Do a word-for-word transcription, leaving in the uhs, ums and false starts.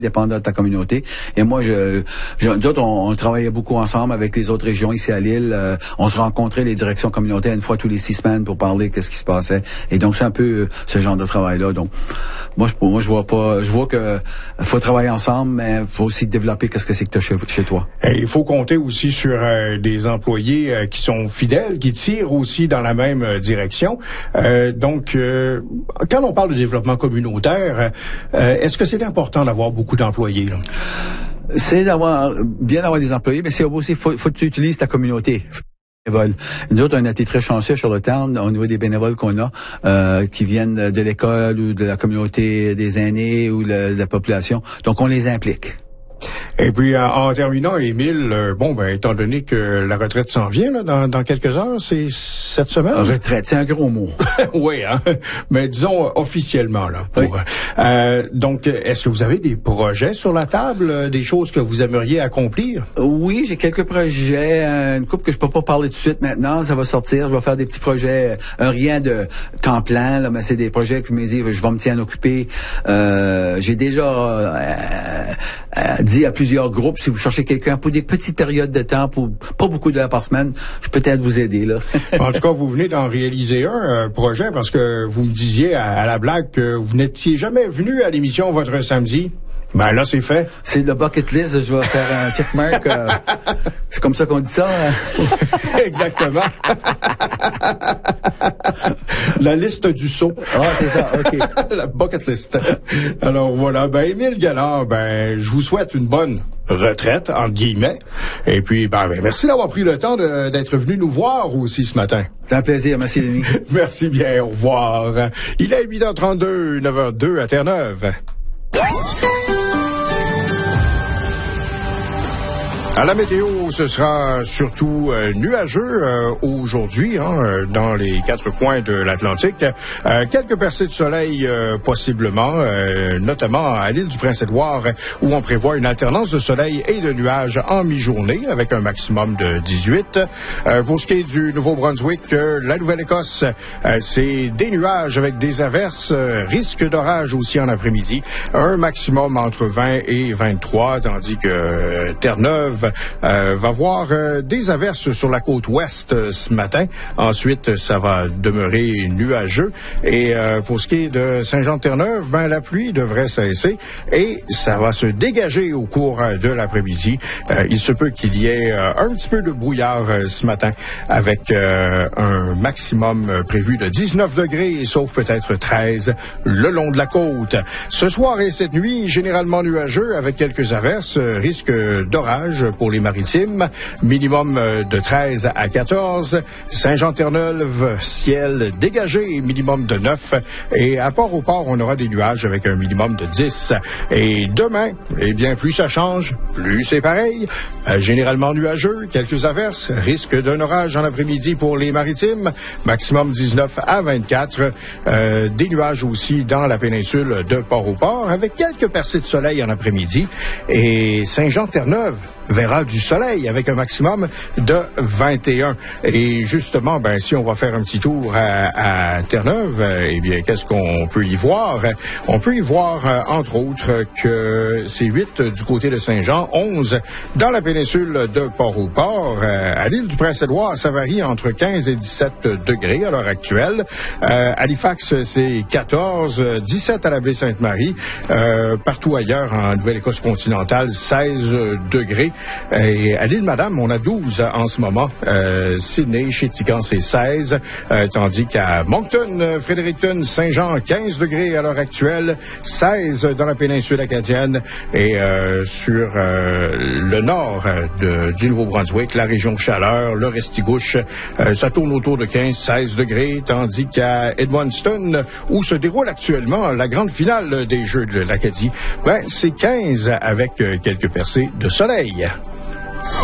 dépendant de ta communauté. Et moi, je, je nous autres, on, on travaillait beaucoup ensemble avec les autres régions ici à Lille. Euh, on se rencontrait les directions communautaires une fois tous les six semaines pour parler qu'est-ce qui se passait. Et donc, c'est un peu euh, ce genre de travail-là. Donc, moi, je, moi, je vois pas, je vois que faut travailler ensemble, mais faut aussi développer qu'est-ce que c'est que tu as chez, chez toi. Et il faut compter aussi sur euh, des employés euh, qui sont fidèles, qui tirent aussi dans la même euh, direction. Euh, donc, euh, quand on parle de développement communautaire, euh, est-ce que c'est important d'avoir beaucoup d'employés, là? C'est d'avoir, bien d'avoir des employés, mais c'est aussi, faut, faut que tu utilises ta communauté. Bénévoles. Nous autres, on a été très chanceux sur le Charlottetown au niveau des bénévoles qu'on a, euh, qui viennent de l'école ou de la communauté des aînés ou le, de la population. Donc, on les implique. Et puis, en, en terminant, Émile, euh, bon, ben, étant donné que la retraite s'en vient, là, dans, dans quelques heures, c'est cette semaine? Retraite, c'est un gros mot. Oui, hein? Mais disons officiellement, là. Pour, oui. euh, donc, est-ce que vous avez des projets sur la table, des choses que vous aimeriez accomplir? Oui, j'ai quelques projets, une couple que je peux pas parler tout de suite maintenant, ça va sortir, je vais faire des petits projets, euh, rien de temps plein, là, mais c'est des projets que je me dis, je vais me tiens occupé. Euh, j'ai déjà euh, euh, dit à plusieurs groupes, si vous cherchez quelqu'un pour des petites périodes de temps, pour pas beaucoup d'heures par semaine, je peux peut-être vous aider, là. En tout cas, vous venez d'en réaliser un euh, projet, parce que vous me disiez à, à la blague que vous n'étiez jamais venu à l'émission Votre Samedi. Ben là, c'est fait. C'est le bucket list, je vais faire un checkmark. Euh, c'est comme ça qu'on dit ça. Hein? Exactement. La liste du saut. Ah, c'est ça, OK. La bucket list. Alors voilà, ben Émile Gallard, ben je vous souhaite une bonne retraite, entre guillemets. Et puis, ben, ben merci d'avoir pris le temps de, d'être venu nous voir aussi ce matin. C'est un plaisir, merci Denis. Merci bien, au revoir. Il est huit heures trente-deux, neuf heures deux à Terre-Neuve. À la météo, ce sera surtout euh, nuageux euh, aujourd'hui, hein, euh, dans les quatre coins de l'Atlantique. Euh, quelques percées de soleil euh, possiblement, euh, notamment à l'île du Prince-Édouard, où on prévoit une alternance de soleil et de nuages en mi-journée, avec un maximum de dix-huit. Euh, pour ce qui est du Nouveau-Brunswick, euh, la Nouvelle-Écosse, euh, c'est des nuages avec des averses, euh, risque d'orage aussi en après-midi, un maximum entre vingt et vingt-trois, tandis que euh, Terre-Neuve Euh, va voir euh, des averses sur la côte ouest euh, ce matin. Ensuite, ça va demeurer nuageux. Et euh, pour ce qui est de Saint-Jean-de-Terre-Neuve, ben, la pluie devrait cesser et ça va se dégager au cours euh, de l'après-midi. Euh, il se peut qu'il y ait euh, un petit peu de brouillard euh, ce matin avec euh, un maximum euh, prévu de dix-neuf degrés, sauf peut-être treize le long de la côte. Ce soir et cette nuit, généralement nuageux avec quelques averses, euh, risque d'orage pour les maritimes, minimum de treize à quatorze. Saint-Jean-Terre-Neuve, ciel dégagé, minimum de neuf. Et à Port-au-Port, on aura des nuages avec un minimum de dix. Et demain, eh bien, plus ça change, plus c'est pareil. Euh, généralement nuageux, quelques averses, risque d'un orage en après-midi pour les maritimes, maximum dix-neuf à vingt-quatre. Euh, des nuages aussi dans la péninsule de Port-au-Port, avec quelques percées de soleil en après-midi. Et Saint-Jean-Terre-Neuve verra du soleil avec un maximum de vingt et un. Et justement, ben si on va faire un petit tour à, à Terre-Neuve, eh bien, qu'est-ce qu'on peut y voir? On peut y voir, entre autres, que c'est huit du côté de Saint-Jean, onze dans la péninsule de Port-au-Port. À l'île du Prince-Édouard, ça varie entre quinze et dix-sept degrés à l'heure actuelle. Euh, Halifax, c'est quatorze, dix-sept à la baie Sainte-Marie. Euh, partout ailleurs, en Nouvelle-Écosse continentale, seize degrés. Et à l'île Madame, on a douze en ce moment. Euh, Sydney, Chétigan, c'est seize. Euh, tandis qu'à Moncton, Fredericton, Saint-Jean, quinze degrés à l'heure actuelle. seize dans la péninsule acadienne. Et euh, sur euh, le nord de, du Nouveau-Brunswick, la région Chaleur, le Restigouche, euh, ça tourne autour de quinze seize degrés. Tandis qu'à Edmundston, où se déroule actuellement la grande finale des Jeux de l'Acadie, ben, c'est quinze avec quelques percées de soleil.